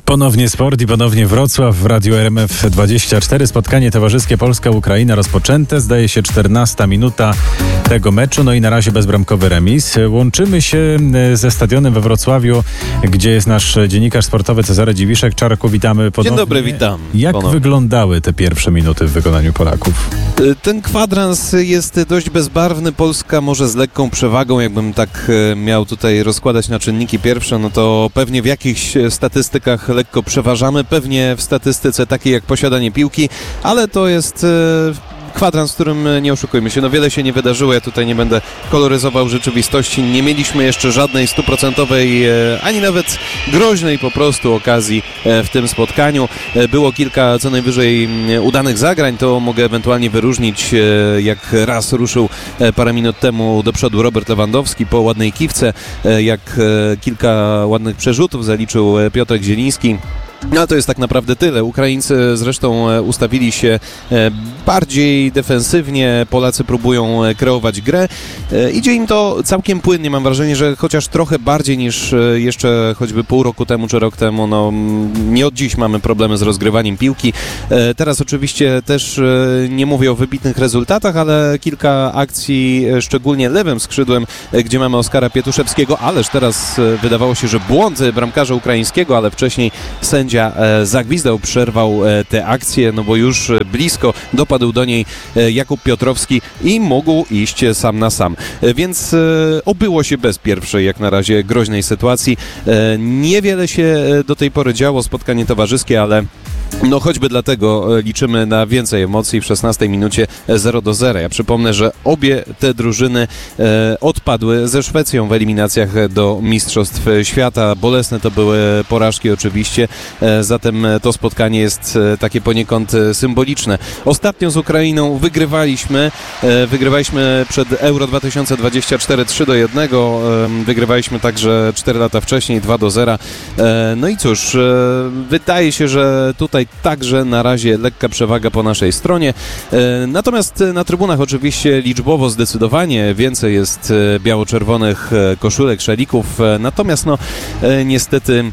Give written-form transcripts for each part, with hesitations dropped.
Ponownie sport i ponownie Wrocław w Radiu RMF24. Spotkanie towarzyskie Polska-Ukraina rozpoczęte. Zdaje się 14 minuta tego meczu. No i na razie bezbramkowy remis. Łączymy się ze stadionem we Wrocławiu, gdzie jest nasz dziennikarz sportowy Cezary Dziwiszek. Czarku, witamy ponownie. Dzień dobry, witam. Jak wyglądały te pierwsze minuty w wykonaniu Polaków? Ten kwadrans jest dość bezbarwny. Polska może z lekką przewagą, jakbym tak miał tutaj rozkładać na czynniki pierwsze, no to pewnie w jakichś statystykach lekko przeważamy, pewnie w statystyce takiej jak posiadanie piłki, ale to jest kwadrans, w którym nie oszukujmy się, no wiele się nie wydarzyło, ja tutaj nie będę koloryzował rzeczywistości, nie mieliśmy jeszcze żadnej 100%, ani nawet groźnej po prostu okazji w tym spotkaniu. Było kilka co najwyżej udanych zagrań, to mogę ewentualnie wyróżnić, jak raz ruszył parę minut temu do przodu Robert Lewandowski po ładnej kiwce, jak kilka ładnych przerzutów zaliczył Piotrek Zieliński. No to jest tak naprawdę tyle. Ukraińcy zresztą ustawili się bardziej defensywnie, Polacy próbują kreować grę. Idzie im to całkiem płynnie, mam wrażenie, że chociaż trochę bardziej niż jeszcze choćby pół roku temu czy rok temu, no nie od dziś mamy problemy z rozgrywaniem piłki. Teraz oczywiście też nie mówię o wybitnych rezultatach, ale kilka akcji, szczególnie lewym skrzydłem, gdzie mamy Oskara Pietuszewskiego, ależ teraz wydawało się, że błąd bramkarza ukraińskiego, ale wcześniej sędzia zagwizdał, przerwał tę akcję, no bo już blisko dopadł do niej Jakub Piotrowski i mógł iść sam na sam. Więc obyło się bez pierwszej, jak na razie, groźnej sytuacji. Niewiele się do tej pory działo, spotkanie towarzyskie, ale no choćby dlatego liczymy na więcej emocji w 16 minucie 0-0. Ja przypomnę, że obie te drużyny odpadły ze Szwecją w eliminacjach do Mistrzostw Świata. Bolesne to były porażki oczywiście, zatem to spotkanie jest takie poniekąd symboliczne. Ostatnio z Ukrainą wygrywaliśmy przed Euro 2024 3-1, wygrywaliśmy także 4 lata wcześniej 2-0. No i cóż, wydaje się, że tutaj także na razie lekka przewaga po naszej stronie. Natomiast na trybunach oczywiście liczbowo zdecydowanie więcej jest biało-czerwonych koszulek, szalików. Natomiast no niestety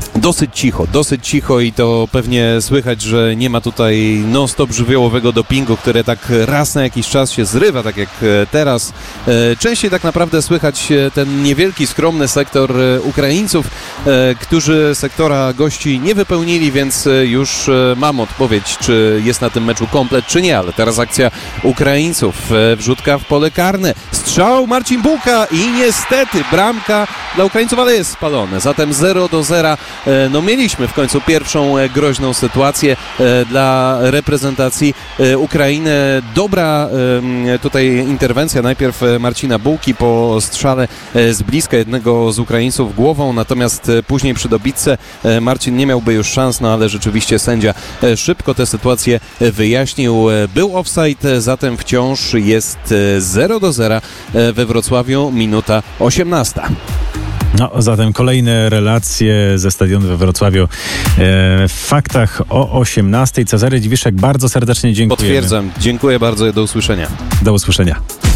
dosyć cicho i to pewnie słychać, że nie ma tutaj non-stop żywiołowego dopingu, które tak raz na jakiś czas się zrywa, tak jak teraz. Częściej tak naprawdę słychać ten niewielki, skromny sektor Ukraińców, którzy sektora gości nie wypełnili, więc już mam odpowiedź, czy jest na tym meczu komplet, czy nie, ale teraz akcja Ukraińców, wrzutka w pole karne, strzał Marcin Bułka i niestety bramka dla Ukraińców, ale jest spalone, zatem 0-0. No mieliśmy w końcu pierwszą groźną sytuację dla reprezentacji Ukrainy. Dobra tutaj interwencja, najpierw Marcina Bułki po strzale z bliska jednego z Ukraińców głową, natomiast później przy dobitce Marcin nie miałby już szans, no ale rzeczywiście sędzia szybko tę sytuację wyjaśnił. Był offside, zatem wciąż jest 0-0 we Wrocławiu, minuta 18. No, zatem kolejne relacje ze stadionu we Wrocławiu w faktach o 18. Cezary Dziwiszek, bardzo serdecznie dziękuję. Potwierdzam. Dziękuję bardzo. Do usłyszenia. Do usłyszenia.